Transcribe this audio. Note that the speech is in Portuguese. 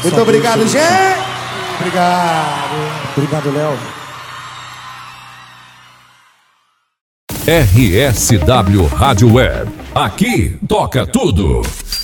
Muito obrigado, gente. Obrigado, Léo. RSW Rádio Web. Aqui toca tudo.